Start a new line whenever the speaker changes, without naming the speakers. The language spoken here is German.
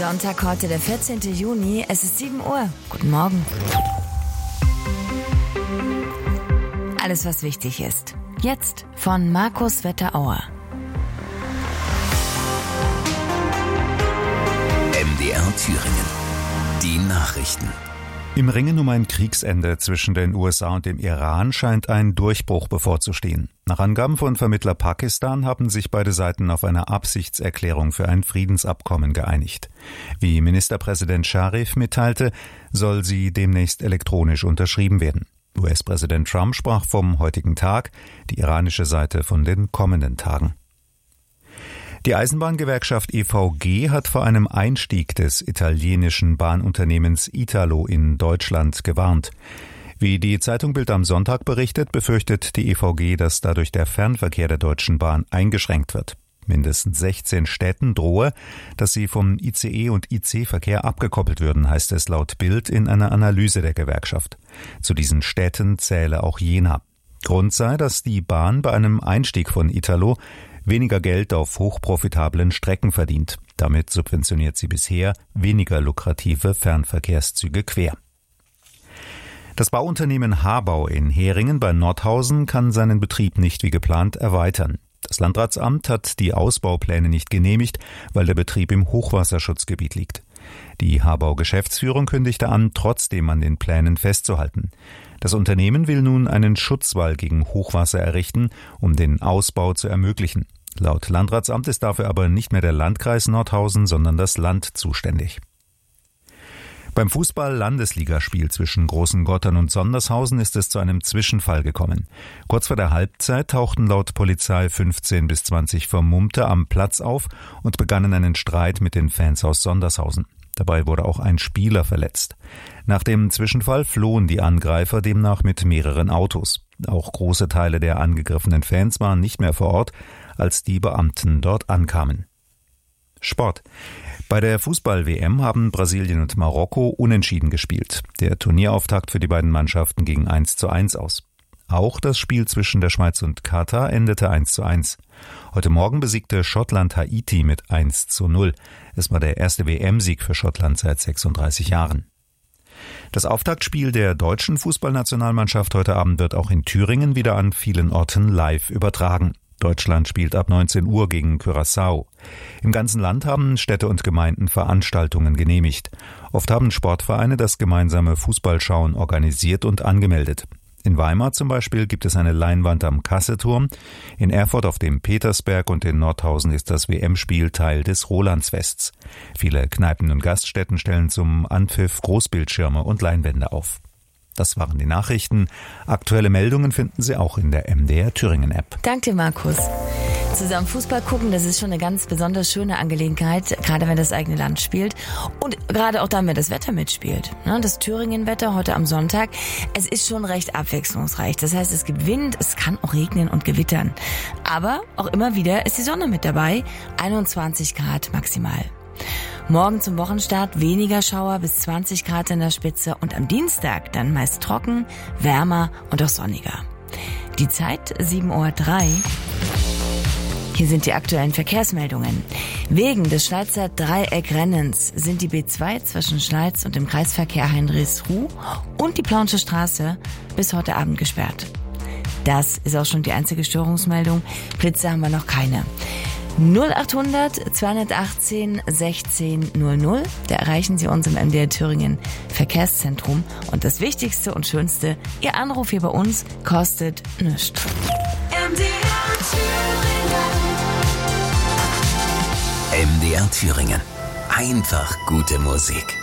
Sonntag, heute der 14. Juni. Es ist 7 Uhr. Guten Morgen. Alles, was wichtig ist. Jetzt von Markus Wetterauer.
MDR Thüringen. Die Nachrichten.
Im Ringen um ein Kriegsende zwischen den USA und dem Iran scheint ein Durchbruch bevorzustehen. Nach Angaben von Vermittler Pakistan haben sich beide Seiten auf eine Absichtserklärung für ein Friedensabkommen geeinigt. Wie Ministerpräsident Scharif mitteilte, soll sie demnächst elektronisch unterschrieben werden. US-Präsident Trump sprach vom heutigen Tag, die iranische Seite von den kommenden Tagen. Die Eisenbahngewerkschaft EVG hat vor einem Einstieg des italienischen Bahnunternehmens Italo in Deutschland gewarnt. Wie die Zeitung Bild am Sonntag berichtet, befürchtet die EVG, dass dadurch der Fernverkehr der Deutschen Bahn eingeschränkt wird. Mindestens 16 Städten drohe, dass sie vom ICE- und IC-Verkehr abgekoppelt würden, heißt es laut Bild in einer Analyse der Gewerkschaft. Zu diesen Städten zähle auch Jena. Grund sei, dass die Bahn bei einem Einstieg von Italo weniger Geld auf hochprofitablen Strecken verdient. Damit subventioniert sie bisher weniger lukrative Fernverkehrszüge quer. Das Bauunternehmen Habau in Heringen bei Nordhausen kann seinen Betrieb nicht wie geplant erweitern. Das Landratsamt hat die Ausbaupläne nicht genehmigt, weil der Betrieb im Hochwasserschutzgebiet liegt. Die Habau-Geschäftsführung kündigte an, trotzdem an den Plänen festzuhalten. Das Unternehmen will nun einen Schutzwall gegen Hochwasser errichten, um den Ausbau zu ermöglichen. Laut Landratsamt ist dafür aber nicht mehr der Landkreis Nordhausen, sondern das Land zuständig. Beim Fußball-Landesligaspiel zwischen Großengottern und Sondershausen ist es zu einem Zwischenfall gekommen. Kurz vor der Halbzeit tauchten laut Polizei 15 bis 20 Vermummte am Platz auf und begannen einen Streit mit den Fans aus Sondershausen. Dabei wurde auch ein Spieler verletzt. Nach dem Zwischenfall flohen die Angreifer demnach mit mehreren Autos. Auch große Teile der angegriffenen Fans waren nicht mehr vor Ort, als die Beamten dort ankamen. Sport. Bei der Fußball-WM haben Brasilien und Marokko unentschieden gespielt. Der Turnierauftakt für die beiden Mannschaften ging 1:1 aus. Auch das Spiel zwischen der Schweiz und Katar endete 1:1. Heute Morgen besiegte Schottland Haiti mit 1:0. Es war der erste WM-Sieg für Schottland seit 36 Jahren. Das Auftaktspiel der deutschen Fußballnationalmannschaft heute Abend wird auch in Thüringen wieder an vielen Orten live übertragen. Deutschland spielt ab 19 Uhr gegen Curaçao. Im ganzen Land haben Städte und Gemeinden Veranstaltungen genehmigt. Oft haben Sportvereine das gemeinsame Fußballschauen organisiert und angemeldet. In Weimar zum Beispiel gibt es eine Leinwand am Kasseturm, in Erfurt auf dem Petersberg und in Nordhausen ist das WM-Spiel Teil des Rolandsfests. Viele Kneipen und Gaststätten stellen zum Anpfiff Großbildschirme und Leinwände auf. Das waren die Nachrichten. Aktuelle Meldungen finden Sie auch in der MDR Thüringen App.
Danke dir, Markus. Zusammen Fußball gucken, das ist schon eine ganz besonders schöne Angelegenheit, gerade wenn das eigene Land spielt und gerade auch dann, wenn das Wetter mitspielt. Das Thüringen-Wetter heute am Sonntag, es ist schon recht abwechslungsreich. Das heißt, es gibt Wind, es kann auch regnen und gewittern. Aber auch immer wieder ist die Sonne mit dabei, 21 Grad maximal. Morgen zum Wochenstart weniger Schauer bis 20 Grad in der Spitze und am Dienstag dann meist trocken, wärmer und auch sonniger. Die Zeit 7:03 Uhr. Hier sind die aktuellen Verkehrsmeldungen. Wegen des Schleizer Dreieckrennens sind die B2 zwischen Schleiz und dem Kreisverkehr Heinrichsruh und die Plaunsche Straße bis heute Abend gesperrt. Das ist auch schon die einzige Störungsmeldung. Blitze haben wir noch keine. 0800 218 16 00. Da erreichen Sie uns im MDR Thüringen Verkehrszentrum. Und das Wichtigste und Schönste, Ihr Anruf hier bei uns kostet nichts.
MDR Thüringen. Einfach gute Musik.